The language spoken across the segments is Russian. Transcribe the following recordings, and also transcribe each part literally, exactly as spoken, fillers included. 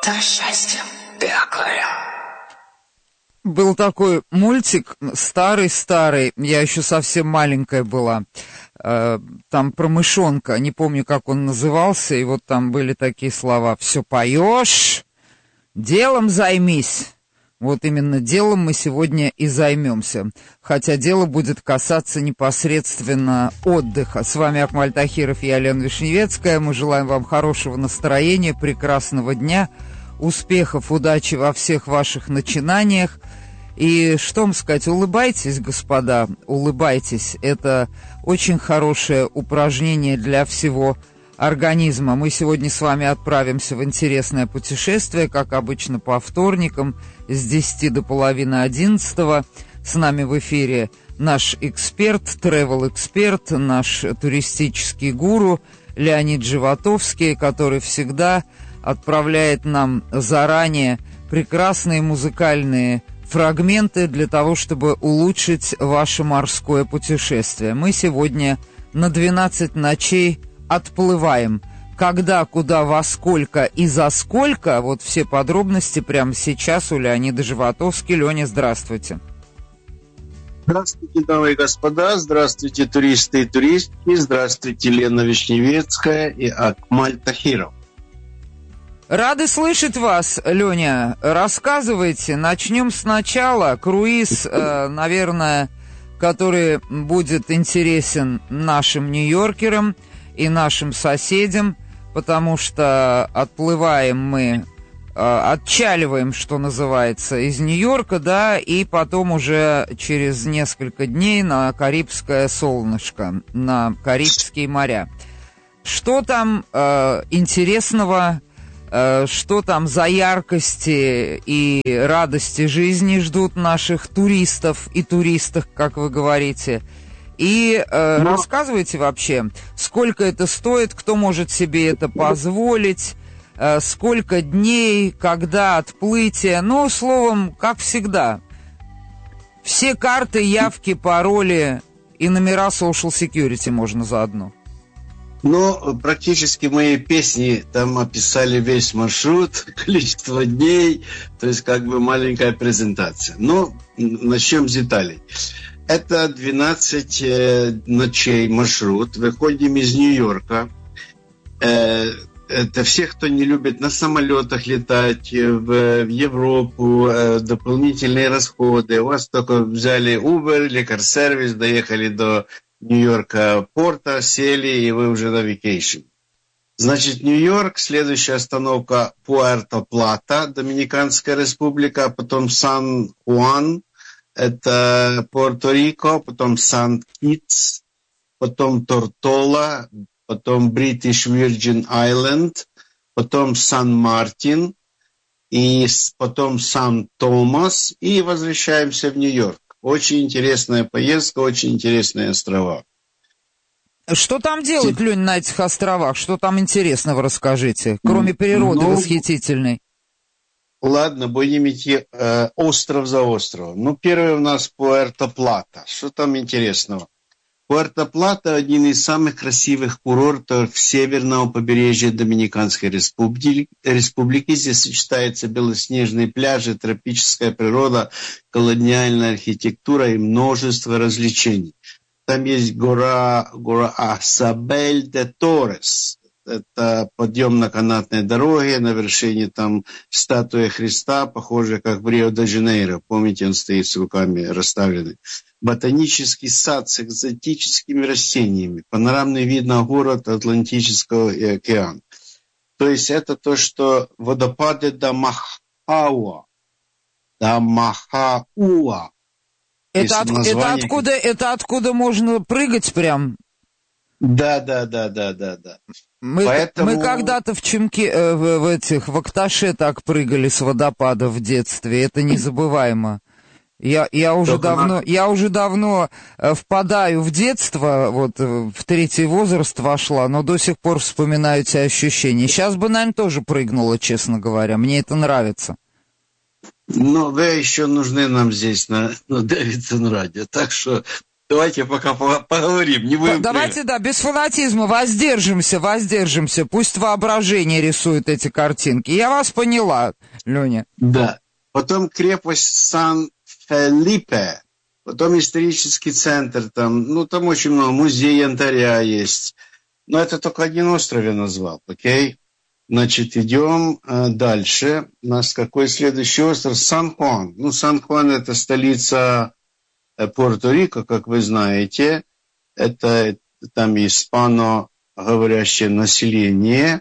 то счастье, такое. Был такой мультик, старый-старый, я еще совсем маленькая была, там про мышонка, не помню, как он назывался, и вот там были такие слова: «Все поешь, делом займись». Вот именно делом мы сегодня и займемся, хотя дело будет касаться непосредственно отдыха. С вами Акмаль Тахиров и Елена Вишневецкая. Мы желаем вам хорошего настроения, прекрасного дня, успехов, удачи во всех ваших начинаниях. И что вам сказать, улыбайтесь, господа, улыбайтесь. Это очень хорошее упражнение для всего организма. Мы сегодня с вами отправимся в интересное путешествие, как обычно, по вторникам с десяти до половины одиннадцатого. С нами в эфире наш эксперт, тревел-эксперт, наш туристический гуру Леонид Животовский, который всегда отправляет нам заранее прекрасные музыкальные фрагменты для того, чтобы улучшить ваше морское путешествие. Мы сегодня на двенадцать ночей отплываем. Когда, куда, во сколько и за сколько, вот все подробности прямо сейчас у Леонида Животовски. Леня, здравствуйте. Здравствуйте, дамы и господа, здравствуйте, туристы и туристки, здравствуйте, Лена Вишневецкая и Акмаль Тахиров. Рады слышать вас, Леня. Рассказывайте, начнем сначала. Круиз, э, наверное, который будет интересен нашим нью-йоркерам и нашим соседям, потому что отплываем мы, э, отчаливаем, что называется, из Нью-Йорка, да, и потом уже через несколько дней на Карибское солнышко, на Карибские моря. Что там э, интересного, э, что там за яркости и радости жизни ждут наших туристов и туристок, как вы говорите? И э, Но... рассказывайте вообще, сколько это стоит, кто может себе это позволить, э, сколько дней, когда отплытие. Ну, словом, как всегда, все карты, явки, пароли и номера social security можно заодно. Но практически мои песни там описали весь маршрут, количество дней, то есть как бы маленькая презентация. Но начнем с деталей. Это двенадцать э, ночей маршрут. Выходим из Нью-Йорка. Э, это все, кто не любит на самолетах летать в, в Европу, э, дополнительные расходы. У вас только взяли Uber или Car-сервис, доехали до Нью-Йорка порта, сели, и вы уже на вакейшн. Значит, Нью-Йорк, следующая остановка Пуэрто-Плата, Доминиканская республика, потом Сан-Хуан, это Пуэрто-Рико, потом Сант-Китс, потом Тортола, потом British Virgin Island, потом Сан-Мартин, и потом Сан-Томас, и возвращаемся в Нью-Йорк. Очень интересная поездка, очень интересные острова. Что там делать, Лень, на этих островах? Что там интересного, расскажите, кроме природы ну, восхитительной? Ладно, будем идти э, остров за островом. Ну, первый у нас Пуэрто-Плата. Что там интересного? Пуэрто-Плата – один из самых красивых курортов северного побережья Доминиканской республики. республики. Здесь сочетаются белоснежные пляжи, тропическая природа, колониальная архитектура и множество развлечений. Там есть гора, гора Асабель-де-Торрес. Это подъем на канатной дороге, на вершине там статуя Христа, похожая как в Рио-де-Жанейро. Помните, он стоит с руками расставленными. Ботанический сад с экзотическими растениями. Панорамный вид на город Атлантического и океан. То есть это то, что водопады Дамахауа. Дамахауа. Это, от, название... это, откуда, это откуда можно прыгать прям? Да, да, да, да, да, да. Мы, Поэтому... мы когда-то в Чемке, э, в, в этих, в Акташе так прыгали с водопада в детстве, это незабываемо. Я, я уже Только давно, на... я уже давно э, впадаю в детство, вот э, в третий возраст вошла, но до сих пор вспоминаю эти ощущения. Сейчас бы, наверное, тоже прыгнула, честно говоря, мне это нравится. Но вы еще нужны нам здесь на, на Дэвидсон радио, так что Давайте пока поговорим, не будем... Давайте, да, без фанатизма, воздержимся, воздержимся. Пусть воображение рисует эти картинки. Я вас поняла, Леня. Да. Потом крепость Сан-Фелипе. Потом исторический центр там. Ну, там очень много. Музей янтаря есть. Но это только один остров я назвал, окей? Значит, идем э, дальше. У нас какой следующий остров? Сан-Хуан. Ну, Сан-Хуан – это столица Пуэрто-Рико, как вы знаете. Это там испаноговорящее население.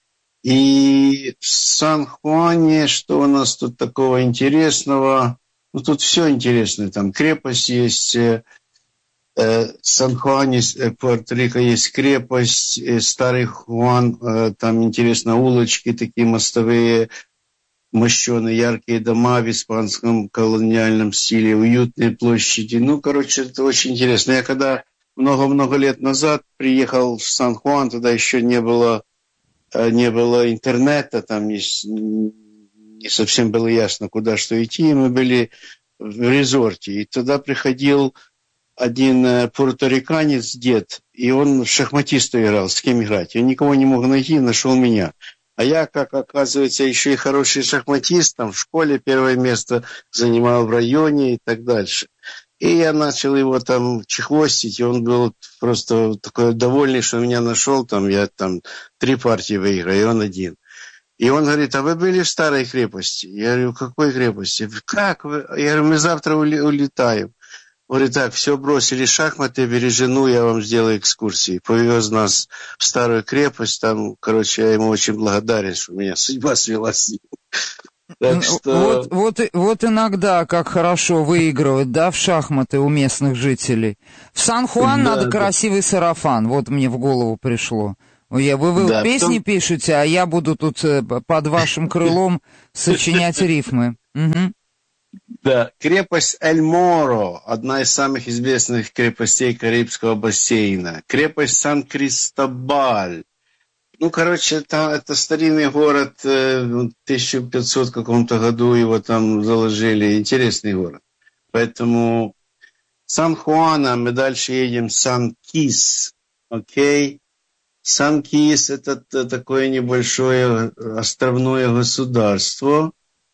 И в Сан-Хуане, что у нас тут такого интересного? Ну, тут все интересное. Там крепость есть. Э, в Сан-Хуане, э, Пуэрто-Рико есть крепость. Э, Старый Хуан. Э, там интересно улочки такие мостовые. Мощеные, яркие дома в испанском колониальном стиле, уютные площади. Ну, короче, это очень интересно. Я когда много-много лет назад приехал в Сан-Хуан, тогда еще не было, не было интернета, там не, не совсем было ясно, куда что идти. И мы были в резорте. И тогда приходил один пуэрториканец, дед, и он шахматиста играл, с кем играть. Я никого не мог найти, нашел меня. А я, как оказывается, еще и хороший шахматист, там в школе первое место занимал в районе и так дальше. И я начал его там чехвостить, и он был просто такой довольный, что меня нашел, там я там три партии выиграю, и он один. И он говорит: а вы были в старой крепости? Я говорю: в какой крепости? Как вы? Я говорю: мы завтра улетаем. Он говорит: так, все, бросили шахматы, бери жену, я вам сделаю экскурсии. Повез нас в старую крепость, там, короче, я ему очень благодарен, что меня судьба свела с ним. Так что... вот, вот, вот иногда как хорошо выигрывать, да, в шахматы у местных жителей. В Сан-Хуан да, надо да. красивый сарафан, вот мне в голову пришло. Я, вы вы да, песни потом... пишете, а я буду тут под вашим крылом сочинять рифмы. Угу. Да, крепость Эль-Моро, одна из самых известных крепостей Карибского бассейна. Крепость Сан-Кристобаль. Ну, короче, это, это старинный город, в тысяча пятисотом каком-то году его там заложили. Интересный город. Поэтому Сан-Хуана, мы дальше едем Сан-Кис. Окей? Сан-Кис – это такое небольшое островное государство.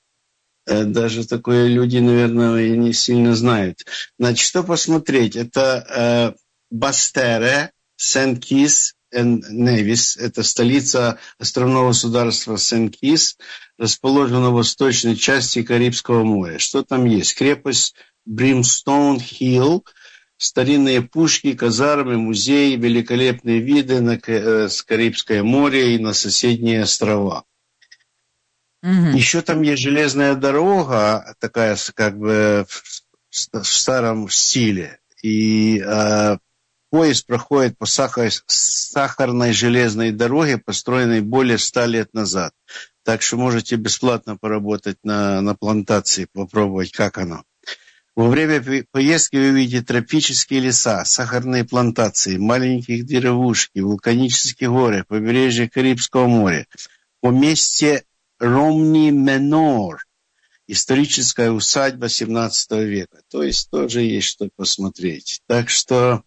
Даже такое люди, наверное, не сильно знают. Значит, что посмотреть? Это э, Бастере, Сент-Кис и Невис. Это столица островного государства Сент-Кис, расположена в восточной части Карибского моря. Что там есть? Крепость Бримстоун-Хилл, старинные пушки, казармы, музей, великолепные виды на э, Карибское море и на соседние острова. Mm-hmm. Еще там есть железная дорога, такая как бы в, в старом стиле. И э, поезд проходит по сахар, сахарной железной дороге, построенной более ста лет назад. Так что можете бесплатно поработать на, на плантации, попробовать, как оно. Во время поездки вы видите тропические леса, сахарные плантации, маленькие деревушки, вулканические горы, побережье Карибского моря. По месте Ромни-Менор, историческая усадьба семнадцатого века. То есть тоже есть что посмотреть. Так что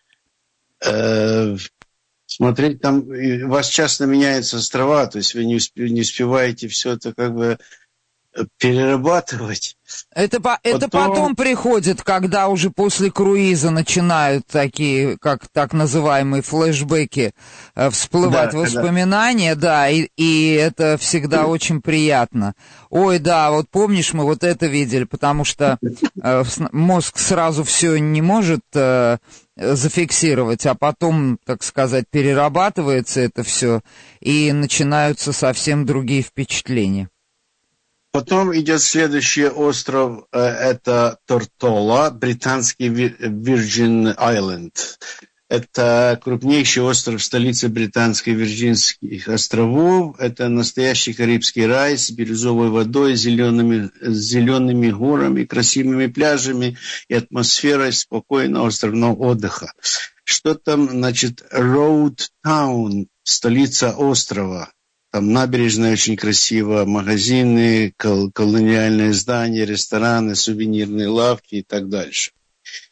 э, смотреть там, у вас часто меняются острова, то есть вы не, успе, не успеваете все это как бы перерабатывать. Это, по, это потом... потом приходит, когда уже после круиза начинают такие, как так называемые флешбеки, э, всплывать да, воспоминания, да, да и, и это всегда очень приятно. Ой, да, вот помнишь, мы вот это видели, потому что э, мозг сразу все не может э, зафиксировать, а потом, так сказать, перерабатывается это все, и начинаются совсем другие впечатления. Потом идет следующий остров, это Тортола, британский Virgin Island. Это крупнейший остров, столица британских Вирджинских островов. Это настоящий карибский рай с бирюзовой водой, зелеными, с зелеными горами, красивыми пляжами и атмосферой спокойного островного отдыха. Что там, значит, Роуд Таун, столица острова. Там набережная очень красиво, магазины, кол- колониальные здания, рестораны, сувенирные лавки и так дальше.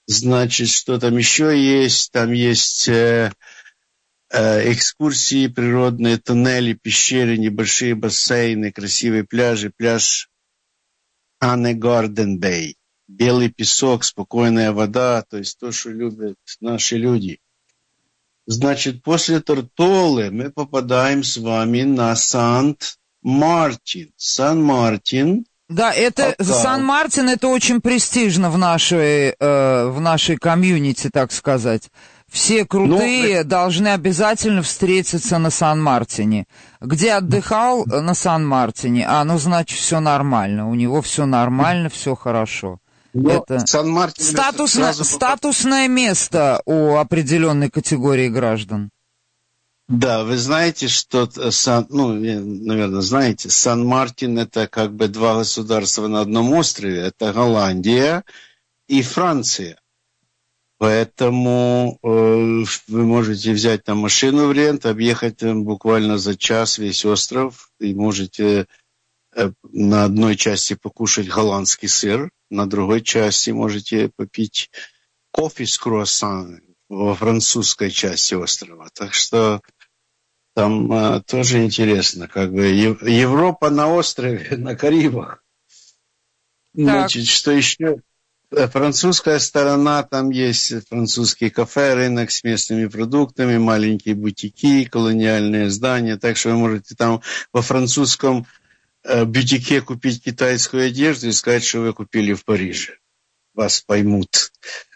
Значит, что там еще есть? Там есть э, э, экскурсии, природные туннели, пещеры, небольшие бассейны, красивые пляжи. Пляж Анне Гарден Бэй. Белый песок, спокойная вода, то есть то, что любят наши люди. Значит, после Тортолы мы попадаем с вами на Сант-Мартин. Сан-Мартин. Да, это Пока. Сан-Мартин, это очень престижно в нашей, э, в нашей комьюнити, так сказать. Все крутые ну, должны обязательно встретиться на Сан-Мартине. Где отдыхал? На Сан-Мартине. А, ну, значит, все нормально. У него все нормально, все хорошо. Это статусно, статусное место у определенной категории граждан. Да, вы знаете, что, Сан, ну, наверное, знаете, Сан-Мартин — это как бы два государства на одном острове. Это Голландия и Франция. Поэтому э, вы можете взять там машину в рент, объехать там буквально за час весь остров, и можете э, на одной части покушать голландский сыр, на другой части можете попить кофе с круассанами во французской части острова. Так что там э, тоже интересно, как бы Ев- Европа на острове, на Карибах. Так. Значит, что еще? Французская сторона, там есть французские кафе, рынок с местными продуктами, маленькие бутики, колониальные здания. Так что вы можете там во французском э, бутике купить китайскую одежду и сказать, что вы купили в Париже. Вас поймут.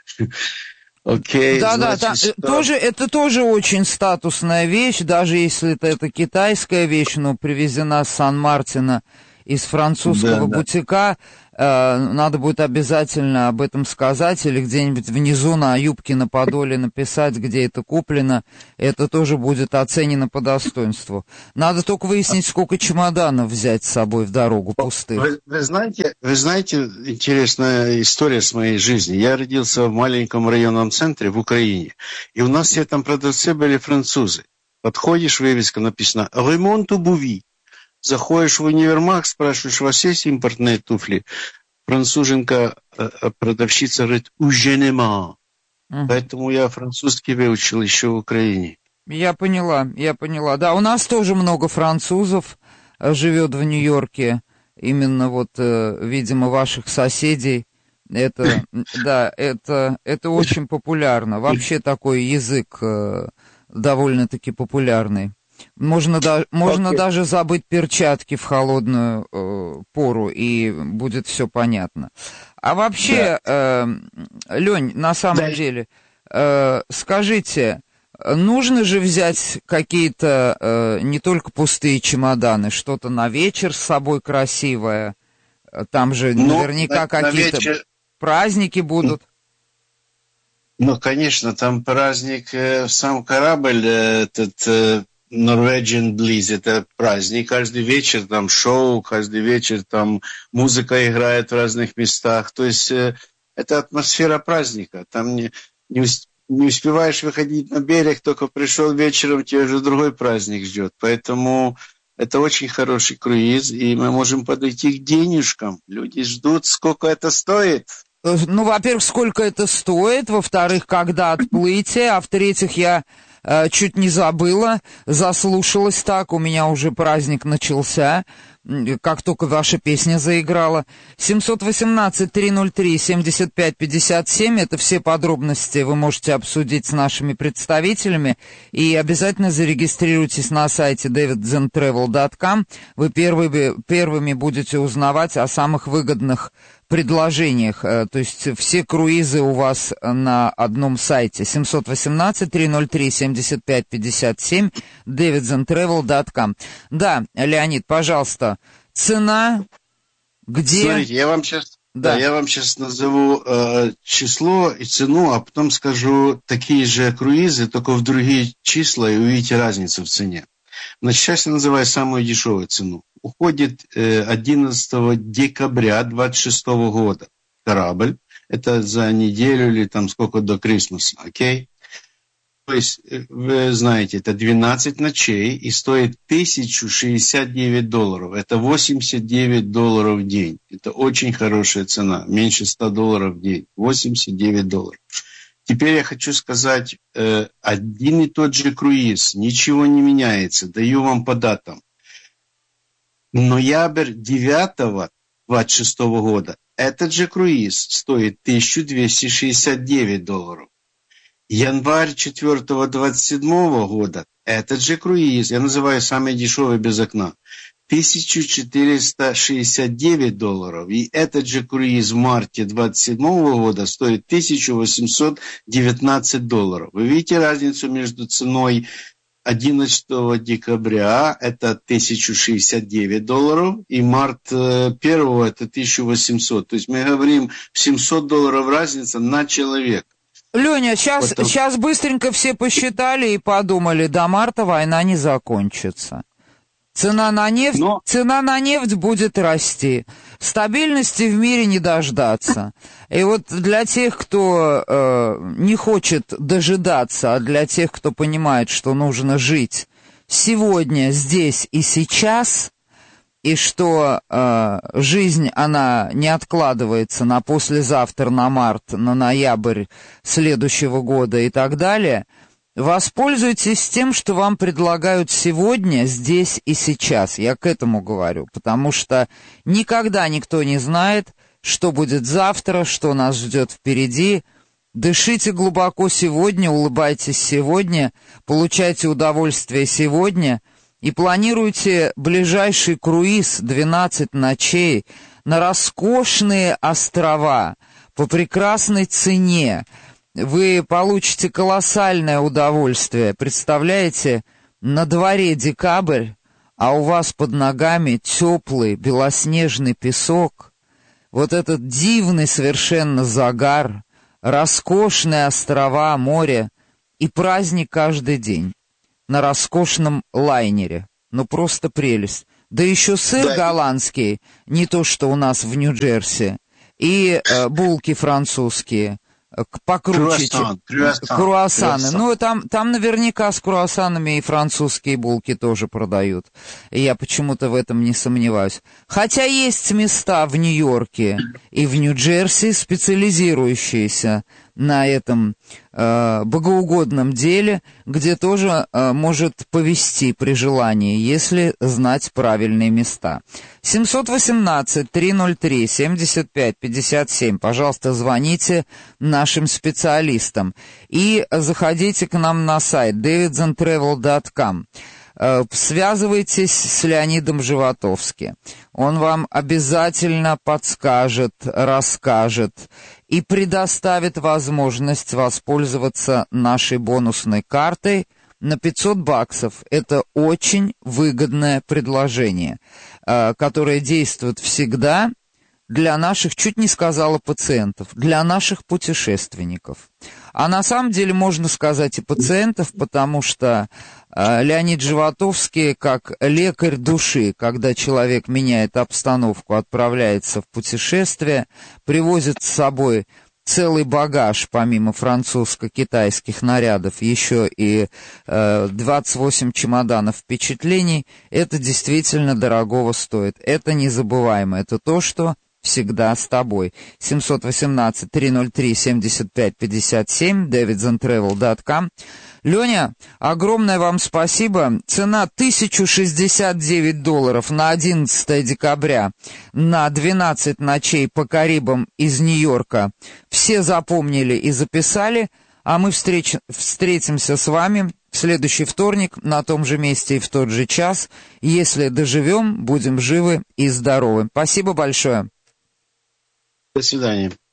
Окей, да, значит, да, что... тоже, это тоже очень статусная вещь, даже если это, это китайская вещь, но привезена с Сан-Мартина из французского да, бутика, да. э, надо будет обязательно об этом сказать или где-нибудь внизу на юбке на подоле написать, где это куплено, это тоже будет оценено по достоинству. Надо только выяснить, сколько чемоданов взять с собой в дорогу пустых. Вы, вы, знаете, вы знаете, интересная история с моей жизни. Я родился в маленьком районном центре в Украине, и у нас все там продавцы были французы. Подходишь, вывеска написана «Ремонт обуви». Заходишь в универмаг, спрашиваешь, у вас есть импортные туфли? Француженка, продавщица говорит, «уже нема». Uh-huh. Поэтому я французский выучил еще в Украине. Я поняла, я поняла. Да, у нас тоже много французов живет в Нью-Йорке. Именно вот, видимо, ваших соседей. Это, да, это, это очень популярно. Вообще такой язык довольно-таки популярный. Можно, да, можно okay. даже забыть перчатки в холодную э, пору, и будет все понятно. А вообще, да. э, Лень, на самом да. деле, э, скажите, нужно же взять какие-то э, не только пустые чемоданы, что-то на вечер с собой красивое, там же ну, наверняка на, какие-то на вечер... праздники будут. Ну, конечно, там праздник, э, сам корабль э, этот... Э... Norwegian Bliss, это праздник, каждый вечер там шоу, каждый вечер там музыка играет в разных местах, то есть э, это атмосфера праздника, там не, не, не успеваешь выходить на берег, только пришел вечером, тебе уже другой праздник ждет, поэтому это очень хороший круиз, и мы можем подойти к денежкам, люди ждут, сколько это стоит. Ну, во-первых, сколько это стоит, во-вторых, когда отплытие, а в-третьих, я э, чуть не забыла, заслушалась так, у меня уже праздник начался, как только ваша песня заиграла. семьсот восемнадцать триста три семьдесят пять пятьдесят семь, это все подробности вы можете обсудить с нашими представителями, и обязательно зарегистрируйтесь на сайте дэвид зен трэвел точка ком, вы первыми, первыми будете узнавать о самых выгодных предложениях, то есть все круизы у вас на одном сайте. семьсот восемнадцать триста три семьдесят пять пятьдесят семь, дэвид зен трэвел точка ком. Да, Леонид, пожалуйста, цена, где... Смотрите, я вам сейчас, да. Да, я вам сейчас назову э, число и цену, а потом скажу такие же круизы, только в другие числа, и увидите разницу в цене. Значит, сейчас я называю самую дешевую цену. Уходит э, одиннадцатого декабря двадцать шестого года корабль. Это за неделю или там сколько до Крисмаса, окей? есть, вы знаете, это двенадцать ночей и стоит тысяча шестьдесят девять долларов. Это восемьдесят девять долларов в день. Это очень хорошая цена. Меньше ста долларов в день. восемьдесят девять долларов. Теперь я хочу сказать, э, один и тот же круиз. Ничего не меняется. Даю вам по датам. Ноябрь девятого двадцать шестого года. Этот же круиз стоит тысяча двести шестьдесят девять долларов. Январь четвёртого двадцать седьмого года, этот же круиз, я называю самый дешевый без окна, тысяча четыреста шестьдесят девять долларов. И этот же круиз в марте двадцать седьмого года стоит тысяча восемьсот девятнадцать долларов. Вы видите разницу между ценой одиннадцатого декабря, это тысяча шестьдесят девять долларов, и март первого это тысяча восемьсот. То есть мы говорим семьсот долларов разница на человека. Леня, сейчас, Потом... сейчас быстренько все посчитали и подумали, до марта война не закончится. Цена на нефть, Но... цена на нефть будет расти. Стабильности в мире не дождаться. И вот для тех, кто э, не хочет дожидаться, а для тех, кто понимает, что нужно жить сегодня, здесь и сейчас, и что э, жизнь, она не откладывается на послезавтра, на март, на ноябрь следующего года и так далее, воспользуйтесь тем, что вам предлагают сегодня, здесь и сейчас. Я к этому говорю, потому что никогда никто не знает, что будет завтра, что нас ждет впереди. Дышите глубоко сегодня, улыбайтесь сегодня, получайте удовольствие сегодня и планируйте ближайший круиз двенадцать ночей на роскошные острова по прекрасной цене. Вы получите колоссальное удовольствие. Представляете, на дворе декабрь, а у вас под ногами теплый белоснежный песок, вот этот дивный совершенно загар, роскошные острова, море и праздник каждый день. На роскошном лайнере. Ну, просто прелесть. Да еще сыр да. голландский, не то, что у нас в Нью-Джерси, и э, булки французские, покруче, круассан, круассан, круассаны. круассан. Ну, там, там наверняка с круассанами и французские булки тоже продают. И я почему-то в этом не сомневаюсь. Хотя есть места в Нью-Йорке и в Нью-Джерси, специализирующиеся на этом э, богоугодном деле, где тоже э, может повезти при желании, если знать правильные места. семь один восемь три ноль три семьдесят пять пятьдесят семь. Пожалуйста, звоните нашим специалистам. И заходите к нам на сайт дэвидсон трэвел точка ком. Связывайтесь с Леонидом Животовским. Он вам обязательно подскажет, расскажет и предоставит возможность воспользоваться нашей бонусной картой на пятьсот баксов. Это очень выгодное предложение, которое действует всегда для наших, чуть не сказала пациентов, для наших путешественников. А на самом деле можно сказать и пациентов, потому что э, Леонид Животовский, как лекарь души, когда человек меняет обстановку, отправляется в путешествие, привозит с собой целый багаж, помимо французско-китайских нарядов, еще и э, двадцать восемь чемоданов впечатлений, это действительно дорогого стоит. Это незабываемо. Это то, что всегда с тобой. семь один восемь три ноль три семьдесят пять пятьдесят семь, дэвидсон трэвел точка ком. Леня, огромное вам спасибо. Цена тысяча шестьдесят девять долларов на одиннадцатое декабря на двенадцать ночей по Карибам из Нью-Йорка. Все запомнили и записали, а мы встреч... встретимся с вами в следующий вторник на том же месте и в тот же час. Если доживем, будем живы и здоровы. Спасибо большое. До свидания.